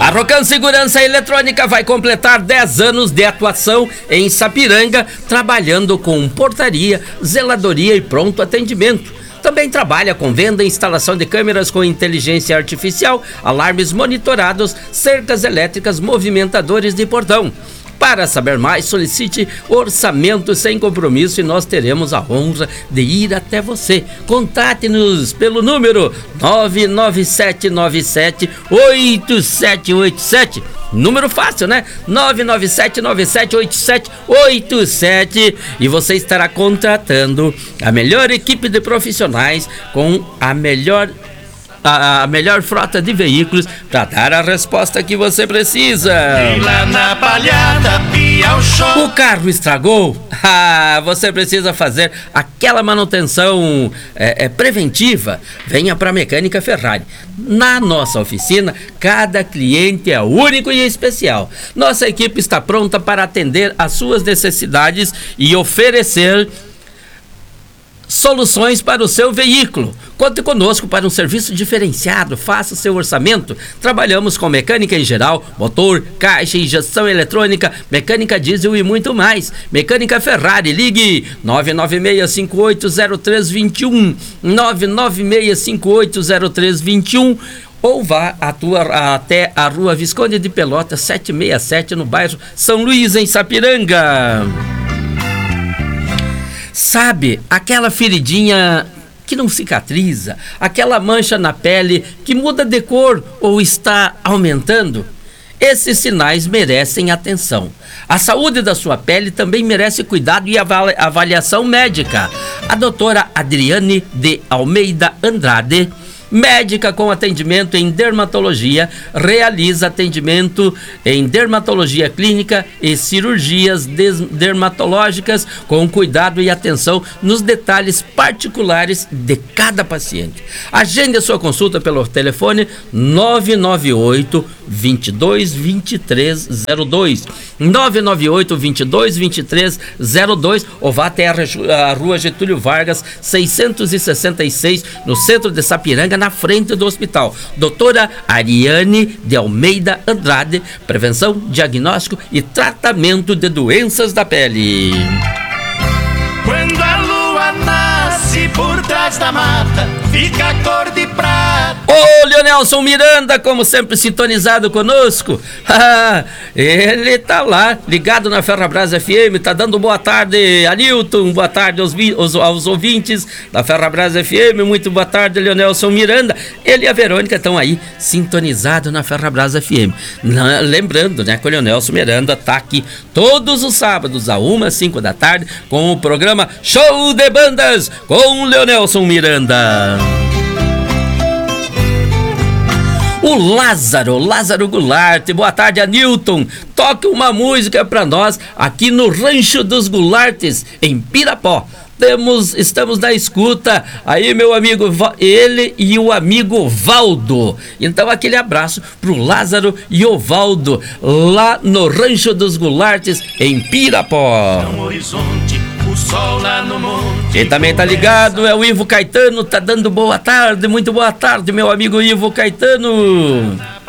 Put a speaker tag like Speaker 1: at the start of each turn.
Speaker 1: A Rocan Segurança Eletrônica vai completar 10 anos de atuação em Sapiranga, trabalhando com portaria, zeladoria e pronto atendimento. Também trabalha com venda e instalação de câmeras com inteligência artificial, alarmes monitorados, cercas elétricas, movimentadores de portão. Para saber mais, solicite orçamento sem compromisso e nós teremos a honra de ir até você. Contate-nos pelo número 99797-8787. Número fácil, né? 99797-8787. E você estará contratando a melhor equipe de profissionais com a melhor frota de veículos para dar a resposta que você precisa. O carro estragou? Você precisa fazer aquela manutenção preventiva. Venha para a Mecânica Ferrari. Na nossa oficina, cada cliente é único e especial. Nossa equipe está pronta para atender às suas necessidades e oferecer soluções para o seu veículo. Conte conosco para um serviço diferenciado. Faça o seu orçamento. Trabalhamos com mecânica em geral, motor, caixa, injeção eletrônica, mecânica diesel e muito mais. Mecânica Ferrari, ligue 996580321, 996580321, ou vá até a Rua Visconde de Pelotas 767 no bairro São Luís, em Sapiranga. Sabe, aquela feridinha que não cicatriza, aquela mancha na pele que muda de cor ou está aumentando? Esses sinais merecem atenção. A saúde da sua pele também merece cuidado e avaliação médica. A doutora Adriane de Almeida Andrade, médica com atendimento em dermatologia, realiza atendimento em dermatologia clínica e cirurgias dermatológicas com cuidado e atenção nos detalhes particulares de cada paciente. Agende a sua consulta pelo telefone 998 22 2302, 998 22 2302, ou vá até a Rua Getúlio Vargas 666, no centro de Sapiranga, na frente do hospital. Doutora Ariane de Almeida Andrade, prevenção, diagnóstico e tratamento de doenças da pele.
Speaker 2: Quando a lua nasce por trás da mata, fica a cor de prata.
Speaker 1: Ô, Leonelson Miranda, como sempre sintonizado conosco. Ele tá lá, ligado na Ferrabras FM, tá dando boa tarde a Nilton, boa tarde aos ouvintes da Ferrabras FM, muito boa tarde, Leonelson Miranda. Ele e a Verônica estão aí, sintonizados na Ferrabras FM. Lembrando, né, que o Leonelson Miranda tá aqui todos os sábados, a 1 às 5 da tarde, com o programa Show de Bandas, com o Leonelson Miranda. O Lázaro Goulart, boa tarde, Anilton. Toque uma música pra nós aqui no Rancho dos Goulartes, em Pirapó. Estamos na escuta aí, meu amigo, ele e o amigo Valdo. Então, aquele abraço pro Lázaro e o Valdo, lá no Rancho dos Goulartes, em Pirapó.
Speaker 2: O sol lá no monte.
Speaker 1: Quem também tá ligado é o Ivo Caetano, tá dando boa tarde, muito boa tarde, meu amigo Ivo Caetano.